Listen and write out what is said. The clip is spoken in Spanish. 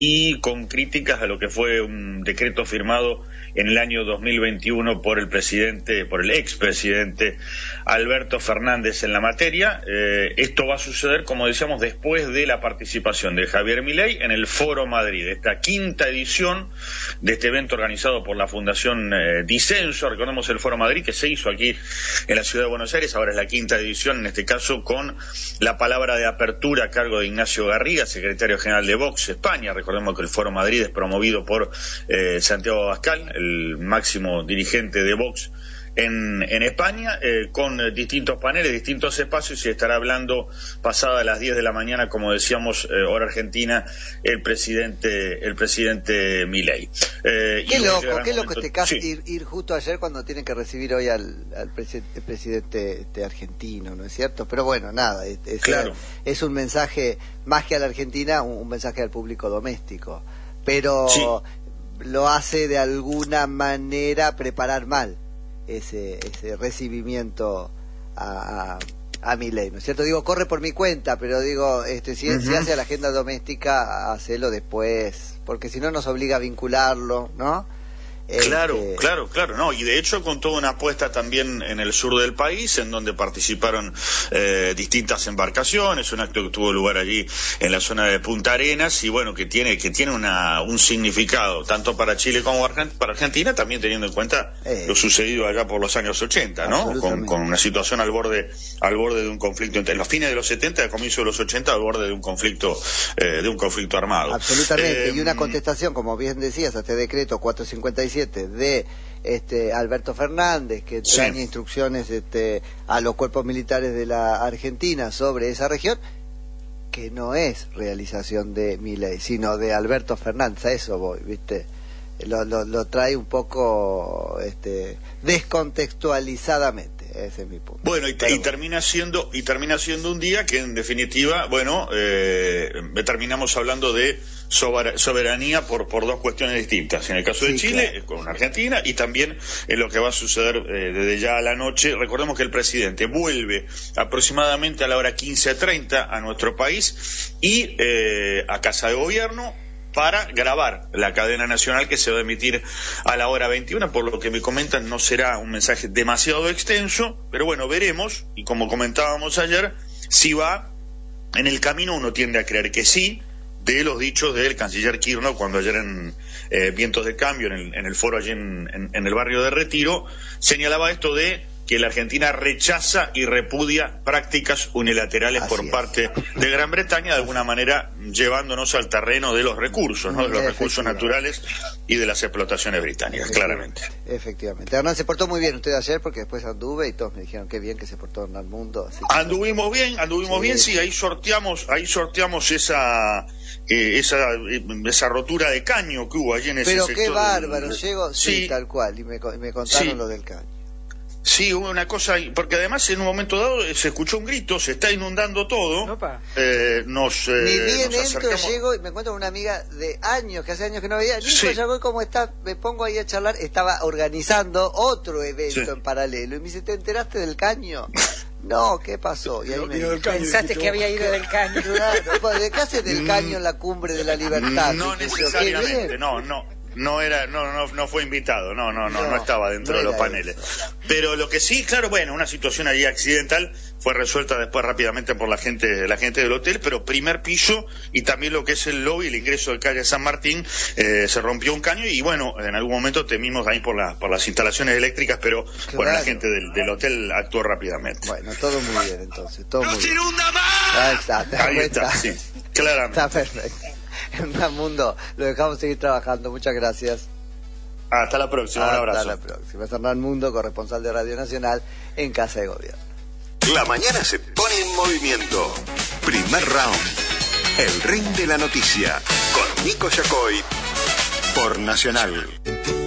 y con críticas a lo que fue un decreto firmado en el año 2021 por el expresidente Alberto Fernández en la materia. Esto va a suceder, como decíamos, después de la participación de Javier Milei en el Foro Madrid, esta quinta edición de este evento organizado por la Fundación Disenso. Recordemos el Foro Madrid que se hizo aquí en la ciudad de Buenos Aires, ahora es la quinta edición, en este caso con la palabra de apertura a cargo de Ignacio Garriga, secretario general de Vox España. Recordemos que el Foro Madrid es promovido por Santiago Abascal, el máximo dirigente de Vox en España, con distintos paneles, distintos espacios, y estará hablando pasada las 10 de la mañana, como decíamos, hora argentina, el presidente Milei. Qué loco este caso, sí. ir justo ayer cuando tienen que recibir hoy al presidente argentino, ¿no es cierto? Pero bueno, nada, claro. Es un mensaje, más que a la Argentina, un mensaje al público doméstico, pero sí, lo hace de alguna manera preparar mal ese recibimiento a Milei, ¿no es cierto? Digo, corre por mi cuenta, pero digo, si hace a la agenda doméstica, hacelo después, porque si no nos obliga a vincularlo, ¿no? Claro, no, y de hecho con toda una apuesta también en el sur del país, en donde participaron distintas embarcaciones, un acto que tuvo lugar allí en la zona de Punta Arenas, y bueno, que tiene un significado, tanto para Chile como para Argentina, también teniendo en cuenta lo sucedido allá por los años 80, ¿no? Con una situación al borde de un conflicto entre los fines de los 70 y al comienzo de los 80, al borde de un conflicto armado. Absolutamente, y una contestación, como bien decías, a este decreto 457 de Alberto Fernández, que trae instrucciones a los cuerpos militares de la Argentina sobre esa región, que no es realización de Milei, sino de Alberto Fernández. A eso voy, ¿viste? Lo trae un poco descontextualizadamente. Ese es mi punto. Bueno, y termina siendo un día que en definitiva, bueno, terminamos hablando de soberanía por dos cuestiones distintas. En el caso de Chile, claro, con Argentina, y también en lo que va a suceder desde ya a la noche. Recordemos que el presidente vuelve aproximadamente a la hora 15:30 a nuestro país y a Casa de Gobierno para grabar la cadena nacional que se va a emitir a la hora 21, por lo que me comentan no será un mensaje demasiado extenso, pero bueno, veremos, y como comentábamos ayer, si va en el camino, uno tiende a creer que sí, de los dichos del canciller Kirchner cuando ayer en Vientos de Cambio, en el foro allí en el barrio de Retiro, señalaba esto de que la Argentina rechaza y repudia prácticas unilaterales por parte de Gran Bretaña, de alguna manera llevándonos al terreno de los recursos, ¿no? De los recursos naturales y de las explotaciones británicas, claramente. Efectivamente. Hernán, se portó muy bien usted ayer, porque después anduve y todos me dijeron qué bien que se portó Hernán Mundo. Así que... Anduvimos bien, sí, ahí sorteamos esa rotura de caño que hubo allí en ese sector. Pero qué bárbaro, llegó, sí, tal cual, y me contaron lo del caño. Sí, hubo una cosa, porque además en un momento dado se escuchó un grito, se está inundando todo. Ni bien entro, llego y me encuentro con una amiga de años, que hace años que no veía. Nico, ya voy, ¿cómo está? Me pongo ahí a charlar. Estaba organizando otro evento en paralelo y me dice, ¿te enteraste del caño? No, ¿qué pasó? Y ahí pensaste que había ido del caño. Claro, pues, ¿qué haces del caño en la Cumbre de la Libertad? No necesariamente, no fue invitado, no estaba dentro de los paneles. Eso. Pero lo que sí, claro, bueno, una situación allí accidental fue resuelta después rápidamente por la gente del hotel, pero primer piso y también lo que es el lobby, el ingreso del calle San Martín, se rompió un caño y bueno, en algún momento temimos ahí por las instalaciones eléctricas, pero claro, bueno, la gente del hotel actuó rápidamente. Bueno, todo muy bien entonces, todo muy bien. Ahí está, sí, claramente. Está perfecto. Hernán Mundo, lo dejamos seguir trabajando, muchas gracias. Hasta la próxima, un abrazo. Hasta la próxima. Es Hernán Mundo, corresponsal de Radio Nacional en Casa de Gobierno. La mañana se pone en movimiento. Primer round. El ring de la noticia. Con Nico Yacoy. Por Nacional.